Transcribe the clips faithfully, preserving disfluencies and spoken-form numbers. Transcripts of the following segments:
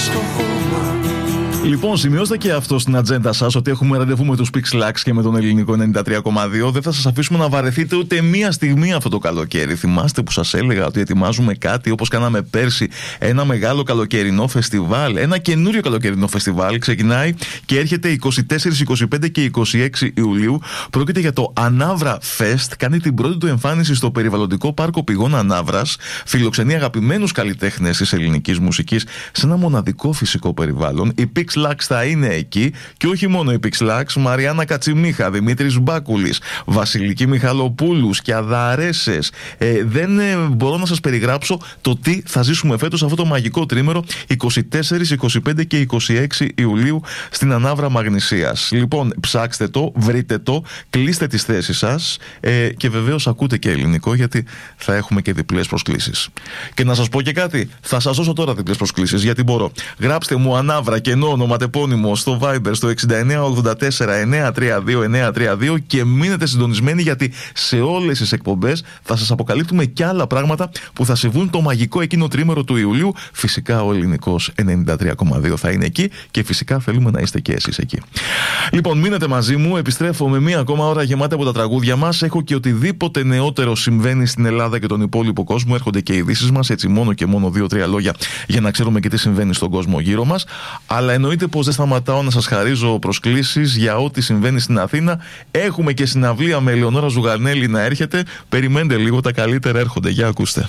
στο χώμα. Λοιπόν, σημειώστε και αυτό στην ατζέντα σας ότι έχουμε ραντεβού με τους Pixlax και με τον Ελληνικό ενενήντα τρία κόμμα δύο. Δεν θα σας αφήσουμε να βαρεθείτε ούτε μία στιγμή αυτό το καλοκαίρι. Θυμάστε που σας έλεγα ότι ετοιμάζουμε κάτι όπως κάναμε πέρσι, ένα μεγάλο καλοκαιρινό φεστιβάλ, ένα καινούριο καλοκαιρινό φεστιβάλ. Ξεκινάει και έρχεται είκοσι τέσσερα, είκοσι πέντε και είκοσι έξι Ιουλίου. Πρόκειται για το Ανάβρα Fest. Κάνει την πρώτη του εμφάνιση στο περιβαλλοντικό πάρκο Πηγών Ανάβρας. Φιλοξενεί αγαπημένους καλλιτέχνες της ελληνικής μουσικής σε ένα μοναδικό φυσικό περιβάλλον. Οι Pixlax θα είναι εκεί και όχι μόνο οι Pixlax, Μαριάννα Κατσιμίχα, Δημήτρης Μπάκουλης, Βασιλική Μιχαλοπούλους και Αδαρέσες. Ε, δεν ε, μπορώ να σας περιγράψω το τι θα ζήσουμε φέτος αυτό το μαγικό τρίμερο είκοσι τέσσερα, είκοσι πέντε και είκοσι έξι Ιουλίου στην Ανάβρα Μαγνησίας. Λοιπόν, ψάξτε το, βρείτε το, κλείστε τις θέσεις σας ε, και βεβαίως ακούτε και ελληνικό, γιατί θα έχουμε και διπλές προσκλήσεις. Και να σας πω και κάτι, θα σας δώσω τώρα διπλές προσκλήσεις, γιατί μπορώ. Γράψτε μου Ανάβρα και ενώ ονοματεπώνυμο στο Viber στο εξήντα εννέα ογδόντα τέσσερα εννιακόσια τριάντα δύο εννιακόσια τριάντα δύο και μείνετε συντονισμένοι, γιατί σε όλες τις εκπομπές θα σας αποκαλύπτουμε και άλλα πράγματα που θα συμβούν το μαγικό εκείνο τρίμερο του Ιουλίου. Φυσικά ο Ελληνικός ενενήντα τρία κόμμα δύο θα είναι εκεί και φυσικά θέλουμε να είστε και εσείς εκεί. Λοιπόν, μείνετε μαζί μου, επιστρέφω με μία ακόμα ώρα γεμάτη από τα τραγούδια μας. Έχω και οτιδήποτε νεότερο συμβαίνει στην Ελλάδα και τον υπόλοιπο κόσμο. Έρχονται και οι ειδήσεις μας, έτσι μόνο και μόνο δύο-τρία λόγια για να ξέρουμε και τι συμβαίνει στον κόσμο γύρω μας. Αλλά εννοείται πως δεν σταματάω να σας χαρίζω προσκλήσεις για ό,τι συμβαίνει στην Αθήνα. Έχουμε και συναυλία με Ελεονόρα Ζουγανέλη να έρχεται. Περιμένετε λίγο, τα καλύτερα έρχονται. Για ακούστε.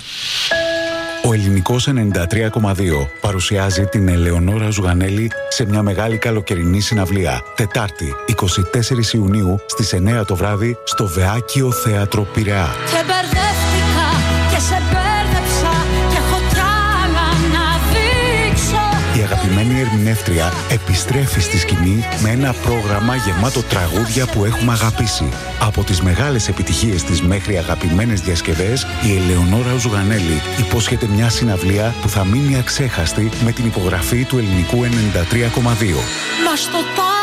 Ο Ελληνικός ενενήντα τρία κόμμα δύο παρουσιάζει την Ελεονόρα Ζουγανέλη σε μια μεγάλη καλοκαιρινή συναυλία. Τετάρτη, εικοστή τέταρτη Ιουνίου στις εννιά το βράδυ στο Βεάκιο Θέατρο Πειραιά. Και μπερδεύτηκα και σε μπέρδεψα και έχω κι άλλα να δείξω. Η αγαπημένη ερμηνεύτρια επιστρέφει στη σκηνή με ένα πρόγραμμα γεμάτο τραγούδια που έχουμε αγαπήσει. Από τις μεγάλες επιτυχίες της μέχρι αγαπημένες διασκευές, η Ελεονόρα Ζουγανέλη υπόσχεται μια συναυλία που θα μείνει αξέχαστη με την υπογραφή του Ελληνικού ενενήντα τρία κόμμα δύο. Μα στο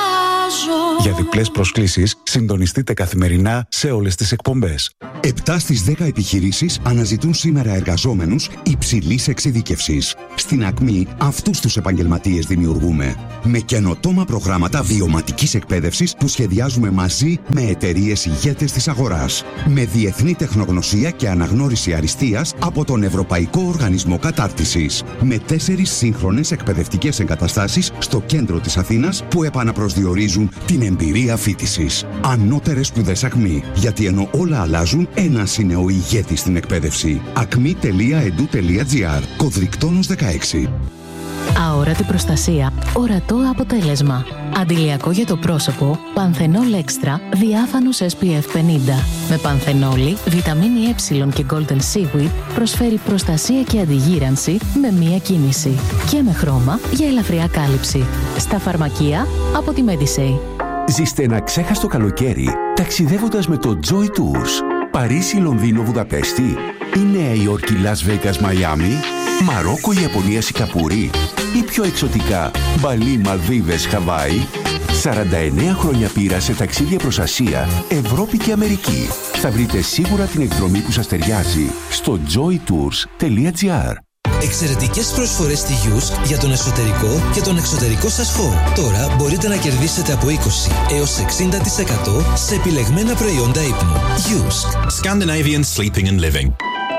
τάζω. Για διπλές προσκλήσεις, συντονιστείτε καθημερινά σε όλες τις εκπομπές. επτά στις δέκα επιχειρήσεις αναζητούν σήμερα εργαζόμενους υψηλής εξειδίκευσης. Στην Ακμή αυτούς τους επαγγελματίες δημιουργούμε. Με καινοτόμα προγράμματα βιωματικής εκπαίδευσης που σχεδιάζουμε μαζί με εταιρείες ηγέτες της αγοράς. Με διεθνή τεχνογνωσία και αναγνώριση αριστείας από τον Ευρωπαϊκό Οργανισμό Κατάρτισης. Με τέσσερις σύγχρονες εκπαιδευτικές εγκαταστάσεις στο κέντρο της Αθήνας που επαναπροσδιορίζουν την εμπειρία φοιτησης. Ανώτερες σπουδές Ακμή. Γιατί ενώ όλα αλλάζουν, ένας είναι ο ηγέτης στην εκπαίδευση. ακμή τελεία e d u τελεία g r. Κωδρικτόνος δεκαέξι. Αόρατη προστασία, ορατό αποτέλεσμα. Αντιλιακό για το πρόσωπο, Πανθενόλ Έξτρα, διάφανος ες πι εφ πενήντα. Με πανθενόλη, βιταμίνη Ε και Golden Seaweed προσφέρει προστασία και αντιγύρανση με μία κίνηση. Και με χρώμα για ελαφριά κάλυψη. Στα φαρμακεία από τη Medisay. Ζήστε ένα ξέχαστο καλοκαίρι ταξιδεύοντας με το Joy Tours. Παρίσι, Λονδίνο, Βουδαπέστη ή Νέα Υόρκη, Las Vegas, Μαϊάμι, Μαρόκο, Ιαπωνία, Σιγκαπούρη ή πιο εξωτικά Μπαλί, Μαλδίβες, Χαβάη. σαράντα εννέα χρόνια πείρα σε ταξίδια προς Ασία, Ευρώπη και Αμερική. Θα βρείτε σίγουρα την εκδρομή που σας ταιριάζει στο joy tours τελεία g r. Εξαιρετικές προσφορές στη Yusk για τον εσωτερικό και τον εξωτερικό σας χώρο. Τώρα μπορείτε να κερδίσετε από είκοσι έως εξήντα τοις εκατό σε επιλεγμένα προϊόντα ύπνου. Yusk. Scandinavian Sleeping and Living.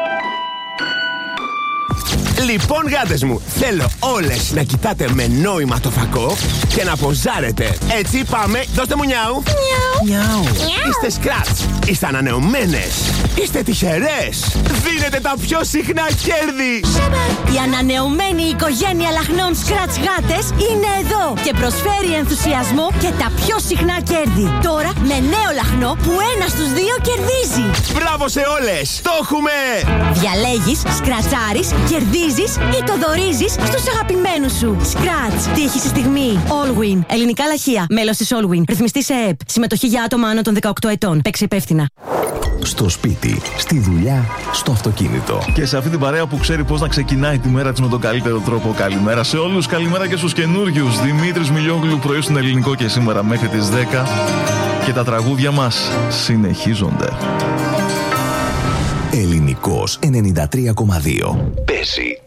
Λοιπόν, γάτες μου, θέλω όλες να κοιτάτε με νόημα το φακό και να ποζάρετε. Έτσι, πάμε, δώστε μου νιάου. Νιάου. Είστε σκράτς, είστε ανανεωμένες, είστε τυχερές. Δίνετε τα πιο συχνά κέρδη. Η ανανεωμένη οικογένεια λαχνών σκράτς γάτες είναι εδώ και προσφέρει ενθουσιασμό και τα πιο συχνά κέρδη. Τώρα με νέο λαχνό που ένα στους δύο κερδίζει. Μπράβο σε όλες, το έχουμε. Διαλέγεις, σκρατσάρεις, κερδίζεις ή το δωρίζεις στους αγαπημένους σου. Σκράτς, τύχη στη στιγμή. Allwin, ελληνικά λαχεία, μέλος της Allwin, ρυθμιστή σε ΕΕΠ. Συμμετοχή για άτομα άνω των δεκαοκτώ ετών. Παίξε υπεύθυνα. Στο σπίτι, στη δουλειά, στο αυτοκίνητο. Και σε αυτή την παρέα που ξέρει πώς να ξεκινάει τη μέρα της με τον καλύτερο τρόπο. Καλημέρα σε όλους, καλημέρα και στους καινούριους. Δημήτρης Μιλιόγλου, πρωί στον Ελληνικό και σήμερα μέχρι τις δέκα. Και τα τραγούδια μας συνεχίζονται. Ελληνικός ενενήντα τρία κόμμα δύο. Παίζει τα τραγούδια.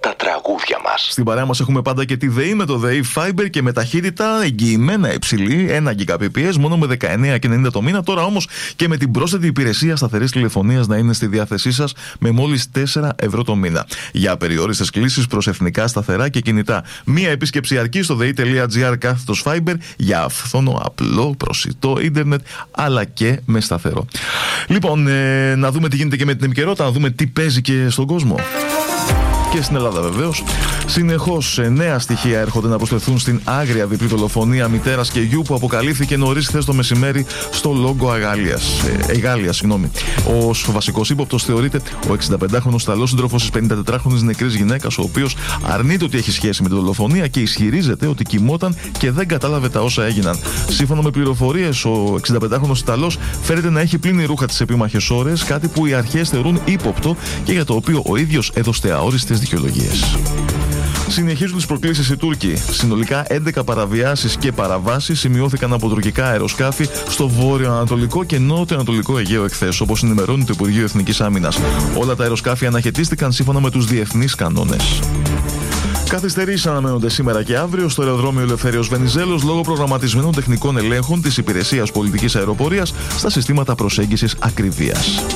τραγούδια μας. Στην παρέα μας έχουμε πάντα και τη ΔΕΗ με το ΔΕΗ Fiber και με ταχύτητα εγγυημένα υψηλή, ένα Gbps μόνο με δεκαεννέα και ενενήντα το μήνα. Τώρα όμως και με την πρόσθετη υπηρεσία σταθερής τηλεφωνίας να είναι στη διάθεσή σας με μόλις τέσσερα ευρώ το μήνα. Για απεριόριστες κλήσεις προς εθνικά σταθερά και κινητά. Μία επίσκεψη αρκεί στο dei.gr κάθετος Fiber για αυθόνο, απλό, προσιτό ίντερνετ, αλλά και με σταθερό. Λοιπόν, ε, να δούμε τι γίνεται και με την επικαιρότητα, να δούμε τι παίζει και στον κόσμο. Και στην Ελλάδα βεβαίως. Συνεχώς νέα στοιχεία έρχονται να προσθεθούν στην άγρια διπλή δολοφονία μητέρας και γιου που αποκαλύφθηκε νωρίς χθες το μεσημέρι στο Λόγκο Αγάλιας. Ε, Εγάλιας, συγγνώμη. Ως βασικός ύποπτος θεωρείται ο εξηνταπεντάχρονος Ιταλός σύντροφος της πενηντατετράχρονης νεκρής γυναίκας, ο οποίος αρνείται ότι έχει σχέση με τη δολοφονία και ισχυρίζεται ότι κοιμόταν και δεν κατάλαβε τα όσα έγιναν. Σύμφωνα με πληροφορίες, ο εξηνταπεντάχρονος Ιταλός φέρεται να έχει πλύνει ρούχα τις επίμαχες ώρες, κάτι που οι αρχές θεωρούν ύποπτο και για το οποίο ο ίδιος έδωσε αόριστες δικαιολογίες. Συνεχίζουν τις προκλήσεις οι Τούρκοι. Συνολικά έντεκα παραβιάσεις και παραβάσεις σημειώθηκαν από τουρκικά αεροσκάφη στο βόρειο-ανατολικό και νότιο-ανατολικό Αιγαίο εχθές, όπως ενημερώνει το Υπουργείο Εθνικής Άμυνας. Όλα τα αεροσκάφη αναχαιτίστηκαν σύμφωνα με τους διεθνείς κανόνες. Καθυστερήσεις αναμένονται σήμερα και αύριο στο αεροδρόμιο Ελευθέριος Βενιζέλος λόγω προγραμματισμένων τεχνικών ελέγχων της Υπηρεσίας Πολιτικής Αεροπορίας στα συστήματα προσέγγισης ακριβίας.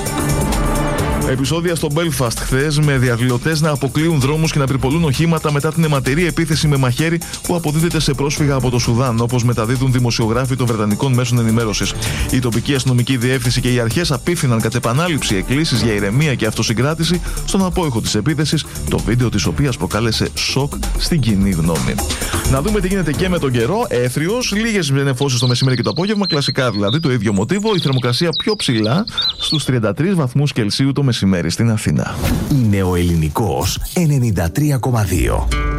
Επεισόδια στο Belfast χθες με διαδηλωτές να αποκλείουν δρόμους και να πυρπολούν οχήματα μετά την αιματερή επίθεση με μαχαίρι που αποδίδεται σε πρόσφυγα από το Σουδάν, όπως μεταδίδουν δημοσιογράφοι των βρετανικών μέσων ενημέρωσης. Η τοπική αστυνομική διεύθυνση και οι αρχές απίφθηναν κατ' επανάληψη εκκλήσεις για ηρεμία και αυτοσυγκράτηση στον απόϊχο της επίθεσης, το βίντεο της οποίας προκάλεσε σοκ στην κοινή γνώμη. Να δούμε τι γίνεται και με τον καιρό. Έθριος, λίγες νεφώσεις το μεσημέρι και το απόγευμα, κλασικά δηλαδή το ίδιο μοτίβο. Η θερμοκρασία πιο ψηλά στους τριάντα τρεις βαθμούς Κελσίου το μεσημέρι στην Αθήνα. Είναι ο Ελληνικός ενενήντα τρία κόμμα δύο.